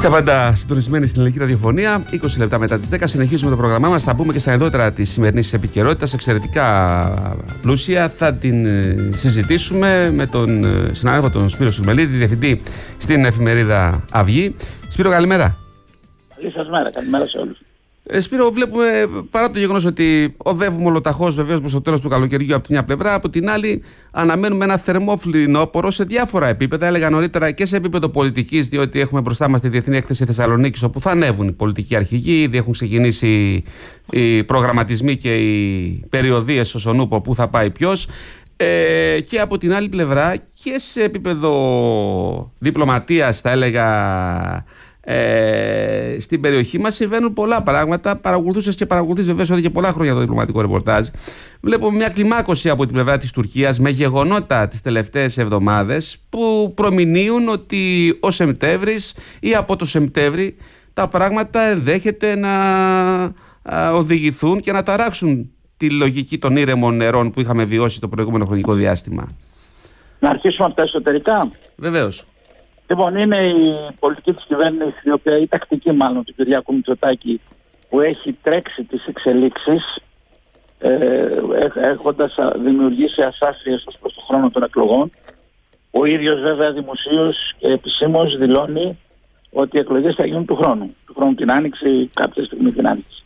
Είστε πάντα συντονισμένοι στην ελληνική ραδιοφωνία. 20 λεπτά μετά τις 10 συνεχίζουμε το πρόγραμμά μας. Θα μπούμε και στα ενδότερα της σημερινής επικαιρότητας, εξαιρετικά πλούσια. Θα την συζητήσουμε με τον συνάδελφο τον Σπύρο Σουρμελίδη, διευθυντή στην εφημερίδα Αυγή. Σπύρο, καλημέρα. Καλή σας μέρα, καλημέρα σε όλους. Σπύρο, βλέπουμε παρά το γεγονός ότι οδεύουμε ολοταχώς βεβαίως προς το τέλος του καλοκαιριού από τη μια πλευρά, από την άλλη αναμένουμε ένα θερμό φθινόπωρο σε διάφορα επίπεδα. Έλεγα νωρίτερα και σε επίπεδο πολιτικής, διότι έχουμε μπροστά μας τη Διεθνή Έκθεση Θεσσαλονίκης, όπου θα ανέβουν οι πολιτικοί αρχηγοί. Ήδη έχουν ξεκινήσει οι προγραμματισμοί και οι περιοδίες ως ο νούπο που θα πάει ποιος. Και από την άλλη πλευρά και σε επίπεδο διπλωματίας, θα έλεγα. Στην περιοχή μας συμβαίνουν πολλά πράγματα. Παρακολουθούσες και παρακολουθείς βεβαίως εδώ και πολλά χρόνια το διπλωματικό ρεπορτάζ. Βλέπουμε μια κλιμάκωση από την πλευρά της Τουρκίας με γεγονότα τις τελευταίες εβδομάδες που προμηνύουν ότι ο Σεπτέμβρης ή από το Σεπτέμβρη τα πράγματα ενδέχεται να οδηγηθούν και να ταράξουν τη λογική των ήρεμων νερών που είχαμε βιώσει το προηγούμενο χρονικό διάστημα. Να αρχίσουμε από τα εσωτερικά. Βεβαίως. Λοιπόν, είναι η πολιτική της κυβέρνησης, η οποία η τακτική μάλλον του Κυριάκου Μητσοτάκη, που έχει τρέξει τις εξελίξεις, έχοντας δημιουργήσει ασάφειες ως προς τον χρόνο των εκλογών. Ο ίδιος βέβαια δημοσίως και επισήμως δηλώνει ότι οι εκλογές θα γίνουν του χρόνου την Άνοιξη, κάποια στιγμή την Άνοιξη.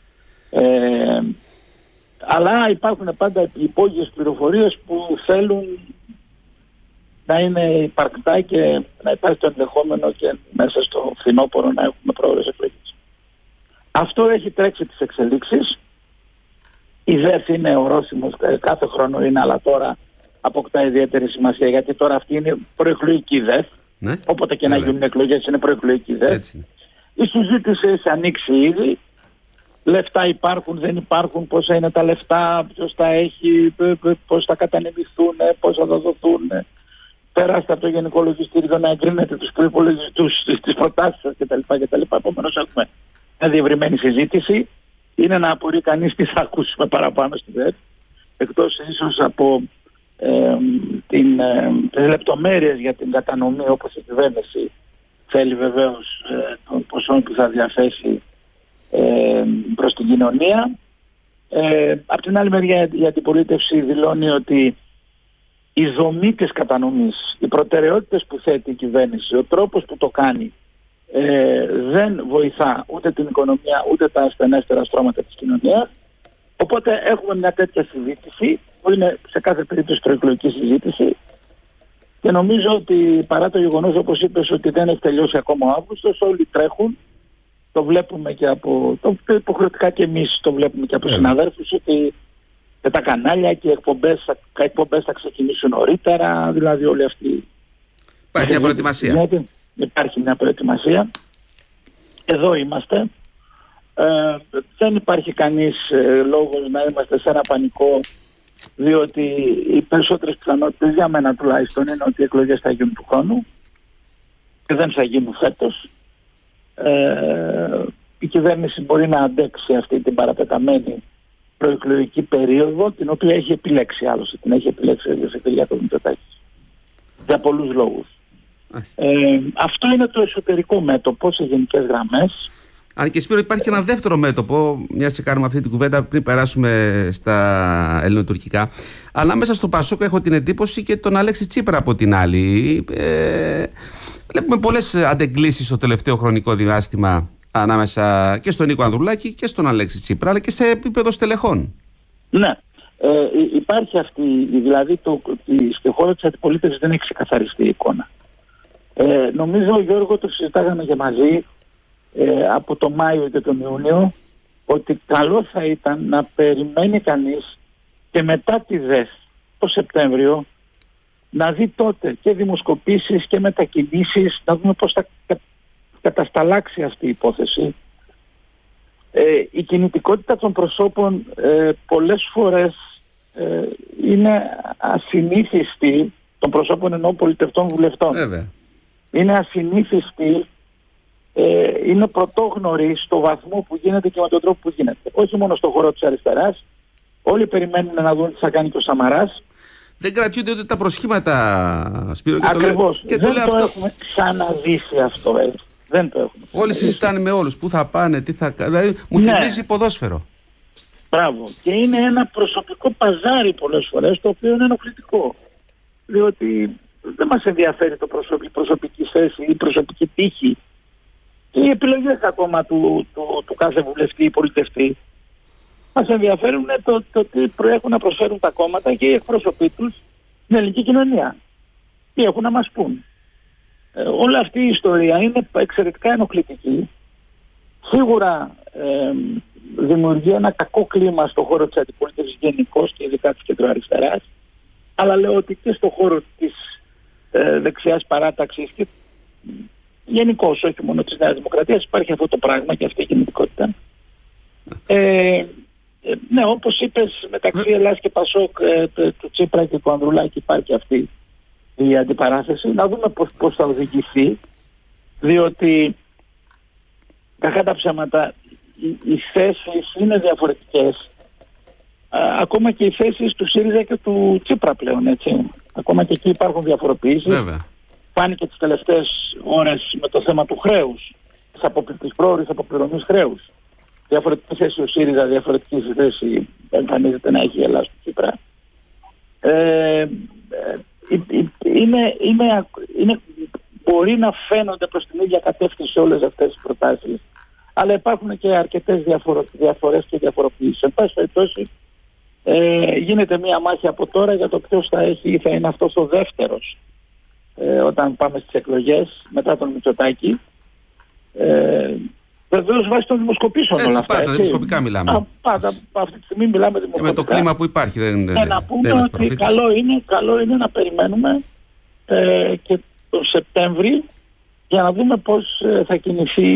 Αλλά υπάρχουν πάντα υπόγειες πληροφορίες που θέλουν να είναι υπαρκτά και να υπάρχει το ενδεχόμενο και μέσα στο φθινόπωρο να έχουμε πρόορες εκλογές. Αυτό έχει τρέξει τις εξελίξεις. Η ΔΕΘ είναι ορόσημος, κάθε χρόνο είναι, αλλά τώρα αποκτά ιδιαίτερη σημασία, γιατί τώρα αυτή είναι προεκλογική ΔΕΘ. Ναι. Όποτε και να γίνουν εκλογές είναι προεκλογική ΔΕΘ. Έτσι. Η συζήτηση έχει ανοίξει ήδη. Λεφτά υπάρχουν, δεν υπάρχουν, πόσα είναι τα λεφτά, ποιος τα έχει, πώς θα κατανεμηθούν, πώς θα δοθούν. Περάστε από το Γενικό Λογιστήριο να εγκρίνετε τους προϋπολογισμούς, τις προτάσεις σας κτλ. Επομένως έχουμε μια διευρυμένη συζήτηση. Είναι να απορεί κανείς τι θα ακούσουμε παραπάνω στη ΔΕΤ, εκτός ίσως από τις λεπτομέρειες για την κατανομή, όπως η κυβέρνηση θέλει βεβαίως των ποσών που θα διαθέσει προς την κοινωνία. Από την άλλη μεριά η αντιπολίτευση δηλώνει ότι η δομή της κατανομής, οι προτεραιότητες που θέτει η κυβέρνηση, ο τρόπος που το κάνει δεν βοηθά ούτε την οικονομία ούτε τα ασθενέστερα στρώματα της κοινωνίας. Οπότε έχουμε μια τέτοια συζήτηση που είναι σε κάθε περίπτωση προεκλογική συζήτηση και νομίζω ότι παρά το γεγονός, όπως είπες, ότι δεν έχει τελειώσει ακόμα ο Αύγουστος, όλοι τρέχουν. Το βλέπουμε και από υποχρεωτικά και εμείς το βλέπουμε και από συναδέλφους ότι και τα κανάλια και οι εκπομπές θα ξεκινήσουν νωρίτερα, δηλαδή όλοι αυτοί. Υπάρχει μια προετοιμασία. Υπάρχει μια προετοιμασία. Εδώ είμαστε. Δεν υπάρχει κανείς λόγος να είμαστε σε ένα πανικό, διότι οι περισσότερες πιθανότητες, για μένα τουλάχιστον, είναι ότι οι εκλογές θα γίνουν του χρόνου και δεν θα γίνουν φέτος. Η κυβέρνηση μπορεί να αντέξει αυτή την παραπεταμένη προεκλογική περίοδο, την οποία έχει επιλέξει άλλωστε. Την έχει επιλέξει ο Κυριάκος Μητσοτάκης για πολλούς λόγους. Αυτό είναι το εσωτερικό μέτωπο σε γενικές γραμμές. Αν και Σπύρο, υπάρχει και ένα δεύτερο μέτωπο, μιας και κάνουμε αυτή την κουβέντα πριν περάσουμε στα ελληνοτουρκικά. Αλλά μέσα στο Πασόκ έχω την εντύπωση και τον Αλέξη Τσίπρα από την άλλη. Βλέπουμε πολλές αντεγκλήσεις στο τελευταίο χρονικό διάστημα ανάμεσα και στον Νίκο Ανδρουλάκη και στον Αλέξη Τσίπρα, αλλά και σε επίπεδο στελεχών. Ναι. Υπάρχει αυτή, δηλαδή στη χώρα της αντιπολίτευσης δεν έχει ξεκαθαριστεί η εικόνα. Νομίζω, Γιώργο, το συζητάγαμε και μαζί από το Μάιο και τον Ιούνιο, ότι καλό θα ήταν να περιμένει κανείς και μετά τη ΔΕΘ το Σεπτέμβριο να δει τότε και δημοσκοπήσεις και μετακινήσεις, να δούμε πώς θα κατασταλάξει αυτή η υπόθεση. Η κινητικότητα των προσώπων πολλές φορές είναι ασυνήθιστη, των προσώπων εννοώ πολιτευτών βουλευτών. Είναι ασυνήθιστη, είναι πρωτόγνωρη στο βαθμό που γίνεται και με τον τρόπο που γίνεται. Όχι μόνο στον χώρο της αριστεράς, όλοι περιμένουν να δουν τι θα κάνει και ο Σαμαράς. Δεν κρατιούνται ούτε τα προσχήματα, Σπύρο. Ακριβώς. Δεν το έχουμε ξαναδείξει αυτό, έτσι. Δεν το έχουν. Όλοι συζητάνε με όλους. Πού θα πάνε, τι θα κάνουν. Δηλαδή μου θυμίζει ποδόσφαιρο. Μπράβο. Και είναι ένα προσωπικό παζάρι πολλές φορές, το οποίο είναι ενοχλητικό. Διότι δεν μας ενδιαφέρει η προσωπική θέση ή η προσωπική τύχη και οι επιλογές ακόμα του κάθε βουλευτή ή πολιτευτή. Μας ενδιαφέρουν το τι έχουν να προσφέρουν τα κόμματα και οι εκπρόσωποι τους στην ελληνική κοινωνία. Τι έχουν να μας πούν. Όλη αυτή η ιστορία είναι εξαιρετικά ενοχλητική. Σίγουρα δημιουργεί ένα κακό κλίμα στον χώρο της αντιπολίτευσης γενικώς και ειδικά της κεντροαριστεράς. Αλλά λέω ότι και στον χώρο της δεξιάς παράταξης και γενικώς, όχι μόνο της Νέας Δημοκρατίας, υπάρχει αυτό το πράγμα και αυτή η κινητικότητα. Ναι, όπως είπες, μεταξύ Ελλάς και Πασόκ, του Τσίπρα και του Ανδρουλάκη υπάρχει αυτή η αντιπαράθεση. Να δούμε πώς θα οδηγηθεί, διότι κακά τα ψέματα οι θέσεις είναι διαφορετικές. Ακόμα και οι θέσεις του ΣΥΡΙΖΑ και του Τσίπρα πλέον, έτσι. Ακόμα και εκεί υπάρχουν διαφοροποιήσεις. Βέβαια. Φάνηκε τις τελευταίες ώρες με το θέμα του χρέους, της πρόορης αποπληρωμής χρέους. Διαφορετική θέση ο ΣΥΡΙΖΑ, διαφορετική θέση εμφανίζεται να έχει η Ελλάδα του Τσίπρα. Μπορεί να φαίνονται προς την ίδια κατεύθυνση όλες αυτές τις προτάσεις, αλλά υπάρχουν και αρκετές διαφορές και διαφοροποιήσεις. Εν πάση περιπτώσει, γίνεται μία μάχη από τώρα για το ποιος θα είναι αυτός ο δεύτερος όταν πάμε στις εκλογές μετά τον Μητσοτάκη. Βεβαίως βάσει των δημοσκοπήσεων όλα αυτά. Πάντα, δημοσκοπικά μιλάμε. Πάντα, αυτή τη στιγμή μιλάμε δημοσκοπικά. Με το κλίμα που υπάρχει. Να πούμε ότι καλό είναι να περιμένουμε και τον Σεπτέμβρη για να δούμε πώς θα κινηθεί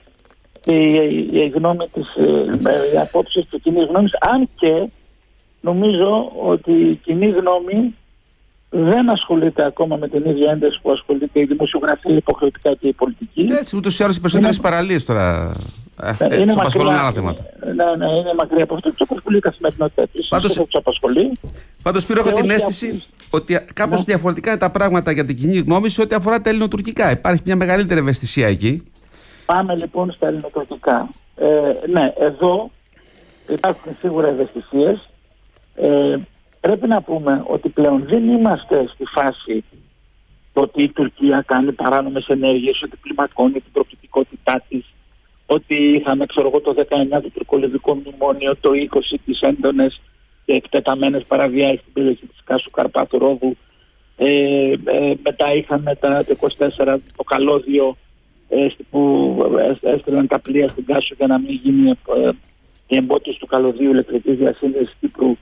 η γνώμη της, οι απόψεις της κοινής γνώμης, αν και νομίζω ότι η κοινή γνώμη δεν ασχολείται ακόμα με την ίδια ένταση που ασχολείται η δημοσιογραφία υποχρεωτικά και η πολιτική. Έτσι, ούτως ή άλλως οι περισσότερες παραλίες τώρα είναι απασχολούν άλλα θέματα. Ναι, είναι μακριά από αυτό. Τους απασχολεί η καθημερινότητά της. Πάντως, Σπύρο, έχω την αίσθηση ότι κάπως διαφορετικά είναι τα πράγματα για την κοινή γνώμη σε ό,τι αφορά τα ελληνοτουρκικά. Υπάρχει μια μεγαλύτερη ευαισθησία εκεί. Πάμε λοιπόν στα ελληνοτουρκικά. Ναι, εδώ υπάρχουν σίγουρα ευαισθησίες. Πρέπει να πούμε ότι πλέον δεν είμαστε στη φάση ότι η Τουρκία κάνει παράνομες ενέργειες, ότι κλιμακώνει την προκλητικότητά της, ότι είχαμε το 19 το τουρκολιβικό μνημόνιο, το 20 τις έντονες και εκτεταμένες παραβιάσεις στην περιοχή της Κάσου Καρπάτου Ρόδου, μετά είχαμε το 24 το καλώδιο που έστειλαν τα πλοία στην Κάσου για να μην γίνει η εμπότιση του καλωδίου ηλεκτρικής διασύνδεσης Κύπρου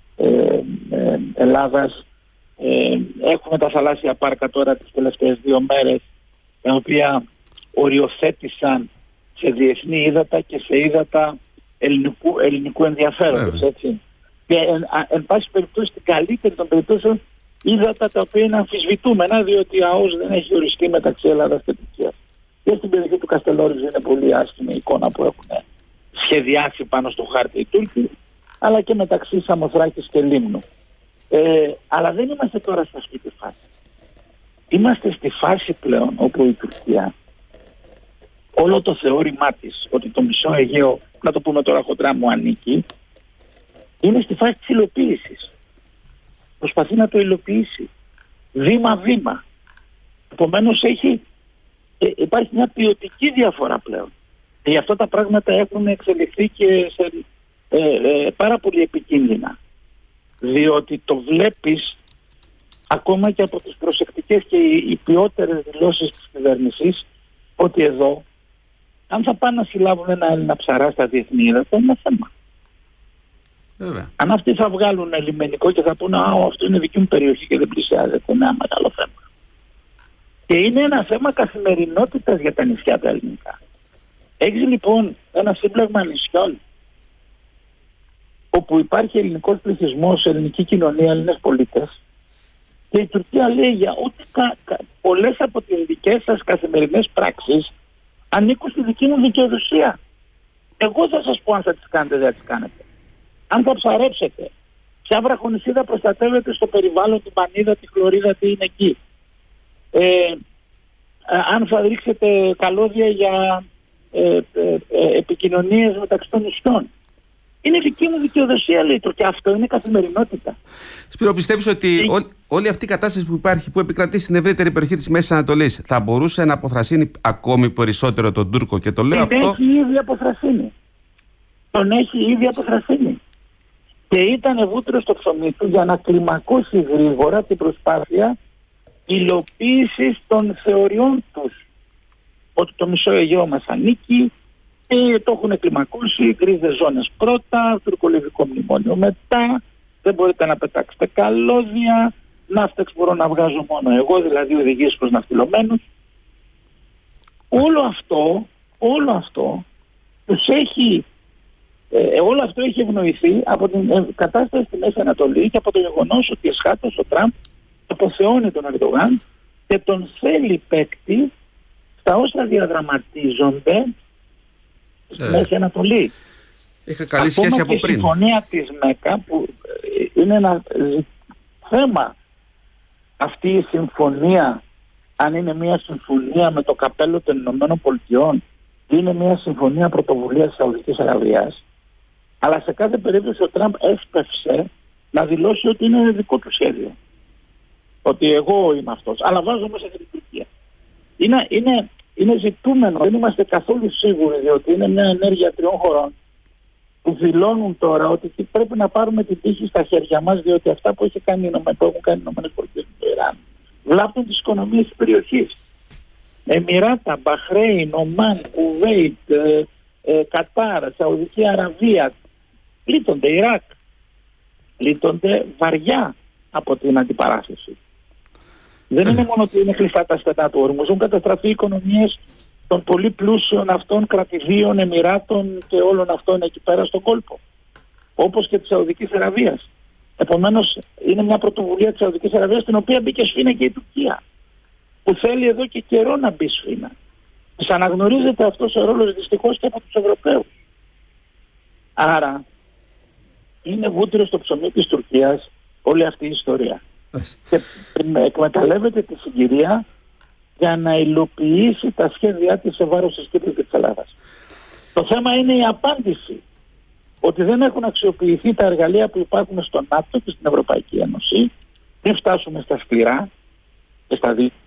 Ελλάδας. Έχουμε τα θαλάσσια πάρκα τώρα τις τελευταίες 2 μέρες, τα οποία οριοθέτησαν σε διεθνή ύδατα και σε ύδατα ελληνικού ενδιαφέροντος, έτσι. Και εν πάση περιπτώσει, στην καλύτερη των περιπτώσεων, ύδατα τα οποία είναι αμφισβητούμενα, διότι η ΑΟΣ δεν έχει οριστεί μεταξύ Ελλάδας και Τουρκίας. Και στην περιοχή του Καστελόριζου είναι πολύ άσχημη η εικόνα που έχουν σχεδιάσει πάνω στο χάρτη οι Τούρκοι, αλλά και μεταξύ Σαμοθράκης και Λίμνου. Αλλά δεν είμαστε τώρα σε αυτή τη φάση. Είμαστε στη φάση πλέον όπου η Τουρκία όλο το θεώρημά της ότι το μισό Αιγαίο, να το πούμε τώρα χοντρά, μου ανήκει, είναι στη φάση της υλοποίησης. Προσπαθεί να το υλοποιήσει βήμα-βήμα. Επομένως υπάρχει μια ποιοτική διαφορά πλέον. Και γι' αυτό τα πράγματα έχουν εξελιχθεί και σε πάρα πολύ επικίνδυνα. Διότι το βλέπεις ακόμα και από τις προσεκτικές και οι ποιότερες δηλώσεις της κυβέρνησης ότι εδώ, αν θα πάνε να συλλάβουν ένα Έλληνα ψαρά στα διεθνή ύδατα, είναι θέμα. Βέβαια. Αν αυτοί θα βγάλουν λιμενικό και θα πούνε αυτό είναι δική μου περιοχή και δεν πλησιάζεται, είναι ένα μεγάλο θέμα. Και είναι ένα θέμα καθημερινότητας για τα νησιά τα ελληνικά. Έχεις λοιπόν ένα σύμπλεγμα νησιών όπου υπάρχει ελληνικός πληθυσμός, ελληνική κοινωνία, Έλληνες πολίτες, και η Τουρκία λέει για ότι πολλές από τις δικές σας καθημερινές πράξεις ανήκουν στη δική μου δικαιοδοσία. Εγώ θα σας πω αν θα τις κάνετε, δεν θα τις κάνετε. Αν θα ψαρέψετε, ποια βραχονησίδα προστατεύεται στο περιβάλλον, την πανίδα, τη χλωρίδα, τι είναι εκεί. αν θα ρίξετε καλώδια για επικοινωνίες μεταξύ των νησιών. Είναι δική μου δικαιοδοσία, λέει το, και αυτό είναι καθημερινότητα. Σπύρο, πιστεύεις ότι όλη αυτή η κατάσταση που υπάρχει, που επικρατεί στην ευρύτερη περιοχή της Μέσης Ανατολής, θα μπορούσε να αποθρασύνει ακόμη περισσότερο τον Τούρκο? Και το λέω αυτό. Τον έχει ήδη αποθρασύνει. Τον έχει ήδη αποθρασύνει. Και ήταν βούτυρο στο ψωμί του για να κλιμακώσει γρήγορα την προσπάθεια υλοποίησης των θεωριών τους. Ότι το μισό Αιγαίο μας ανήκει, το έχουν κλιμακώσει, γκρίζες ζώνες πρώτα, τουρκολιβικό μνημόνιο μετά, δεν μπορείτε να πετάξετε καλώδια, ναύτεξ μπορώ να βγάζω μόνο εγώ, δηλαδή οδηγίες προς ναυτιλωμένους. Όλο αυτό τους έχει, όλο αυτό έχει ευνοηθεί από την κατάσταση στη Μέση Ανατολή και από το γεγονός ότι εσχάτως ο Τραμπ αποθεώνει τον Ερντογάν και τον θέλει παίκτη στα όσα διαδραματίζονται στη Μέση Ανατολή. Είχα καλή σχέση από πριν. Η συμφωνία της ΜΕΚΑ, που είναι ένα θέμα, αυτή η συμφωνία, αν είναι μια συμφωνία με το καπέλο των Ηνωμένων Πολιτειών, είναι μια συμφωνία πρωτοβουλίας της Σαουδικής Αραβίας, αλλά σε κάθε περίπτωση ο Τραμπ έσπευσε να δηλώσει ότι είναι δικό του σχέδιο. Ότι εγώ είμαι αυτός, αλλά βάζω μέσα και την Τουρκία. Είναι ζητούμενο, δεν είμαστε καθόλου σίγουροι, διότι είναι μια ενέργεια 3 χωρών που δηλώνουν τώρα ότι πρέπει να πάρουμε την τύχη στα χέρια μας, διότι αυτά που έχουν κάνει οι Ηνωμένες Πολιτείες με το Ιράν βλάπτουν τις οικονομίες της περιοχής. Εμιράτα, Μπαχρέιν, Ομάν, Κουβέιτ, Κατάρ, Σαουδική Αραβία πλήττονται, Ιράκ πλήττονται βαριά από την αντιπαράθεση. Δεν είναι μόνο ότι είναι κλειστά τα στενά του όρμου, έχουν καταστραφεί οι οικονομίες των πολύ πλούσιων αυτών κρατηδίων, Εμιράτων και όλων αυτών εκεί πέρα στον κόλπο. Όπως και της Σαουδικής Αραβίας. Επομένως, είναι μια πρωτοβουλία της Σαουδικής Αραβίας, στην οποία μπήκε σφήνα και η Τουρκία, που θέλει εδώ και καιρό να μπει σφήνα. Της αναγνωρίζεται αυτός ο ρόλος δυστυχώς και από τους Ευρωπαίους. Άρα, είναι βούτυρο στο ψωμί της Τουρκίας όλη αυτή η ιστορία. Και εκμεταλλεύεται τη συγκυρία για να υλοποιήσει τα σχέδιά της σε βάρος της Κύπρου και της Ελλάδας. Το θέμα είναι η απάντηση. Ότι δεν έχουν αξιοποιηθεί τα εργαλεία που υπάρχουν στο ΝΑΤΟ και στην Ευρωπαϊκή Ένωση. Δεν φτάσουμε στα σκληρά και στα δύο.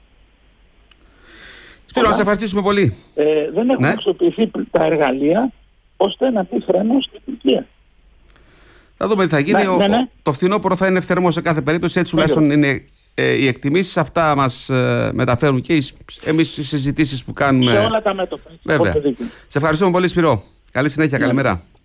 Σπύρο, να σε ευχαριστήσουμε πολύ. Δεν έχουν αξιοποιηθεί τα εργαλεία ώστε να πει φρένο στην Τουρκία. Θα δούμε τι θα γίνει. Το φθινόπωρο θα είναι ευθερμό σε κάθε περίπτωση. Έτσι τουλάχιστον είναι οι εκτιμήσεις. Αυτά μας μεταφέρουν και εμείς στις συζητήσεις που κάνουμε. Σε όλα τα μέτωπα. Βέβαια. Σε ευχαριστούμε πολύ, Σπύρο. Καλή συνέχεια, καλημέρα.